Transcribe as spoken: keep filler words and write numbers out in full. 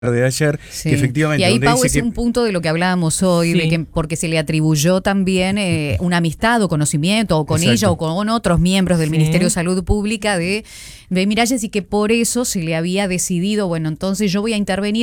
de ayer, sí. que efectivamente... Y ahí, Pau, es que... un punto de lo que hablábamos hoy, Sí. de que porque se le atribuyó también eh, una amistad o conocimiento, o con Exacto. ella o con otros miembros del Sí. Ministerio de Salud Pública de, de Miralles, y que por eso se le había decidido, bueno, entonces yo voy a intervenir